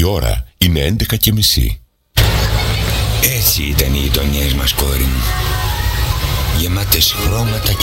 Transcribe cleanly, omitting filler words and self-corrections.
Η ώρα είναι 11:30. Έτσι ήταν οι γειτονιές μας, κόρη μου. Γεμάτες χρώματα και